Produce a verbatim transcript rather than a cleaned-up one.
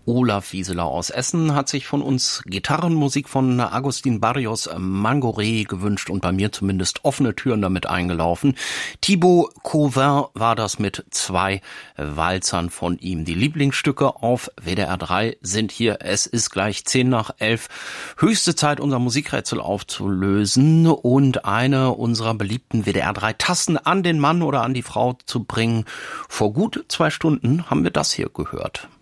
Olaf Wieseler aus Essen hat sich von uns Gitarrenmusik von Agustin Barrios Mangoré gewünscht und bei mir zumindest offene Türen damit eingelaufen. Thibaut Cauvin war das mit zwei Walzern von ihm. Die Lieblingsstücke auf W D R drei sind hier. Es ist gleich zehn nach elf. Höchste Zeit, unser Musikrätsel aufzulösen und eine unserer beliebten W D R drei Tasten an den Mann oder an die Frau zu bringen. Vor gut zwei Stunden haben wir das hier gehört.